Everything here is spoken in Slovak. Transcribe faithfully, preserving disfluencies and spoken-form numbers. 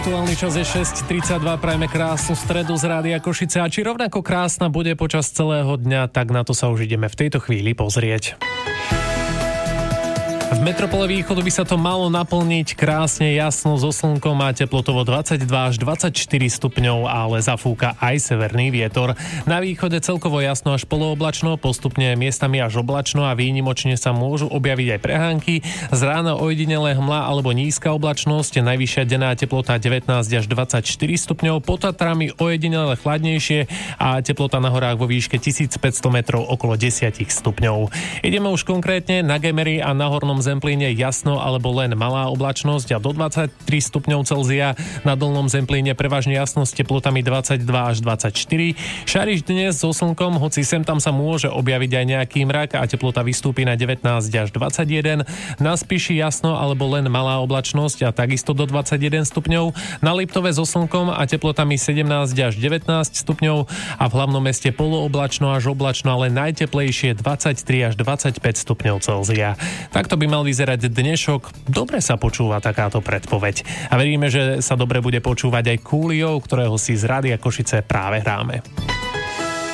Aktuálny čas je šesť tridsaťdva, prajme krásnu stredu z Rádia Košice. A či rovnako krásna bude počas celého dňa, tak na to sa už ideme v tejto chvíli pozrieť. V metropole východu by sa to malo naplniť krásne jasno so slnkom a teplotovo dvadsaťdva až dvadsaťštyri stupňov, ale zafúka aj severný vietor. Na východe celkovo jasno až polooblačno, postupne miestami až oblačno a výnimočne sa môžu objaviť aj prehánky. Z rána ojedinele hmla alebo nízka oblačnosť, najvyššia denná teplota devätnásť až dvadsaťštyri stupňov, pod Tatrami ojedinele chladnejšie a teplota na horách vo výške tisícpäťsto metrov okolo desať stupňov. Ideme už konkrétne na Gemery a na Hornom Zemplíne jasno alebo len malá oblačnosť a do dvadsaťtri stupňov Celzia. Na Dolnom Zemplíne prevažne jasno s teplotami dvadsaťdva až dvadsaťštyri. Šariš dnes so slnkom, hoci sem tam sa môže objaviť aj nejaký mrak a teplota vystúpi na devätnásť až dvadsaťjeden. Na Spiši jasno alebo len malá oblačnosť a takisto do dvadsaťjeden stupňov. Na Liptove so slnkom a teplotami sedemnásť až devätnásť stupňov a v hlavnom meste polooblačno až oblačno, ale najteplejšie dvadsaťtri až dvadsaťpäť stupňov Celzia. Takto by mal vyzerať dnešok. Dobre sa počúva takáto predpoveď. A veríme, že sa dobre bude počúvať aj Coolio, ktorého si z Rádia Košice práve hráme.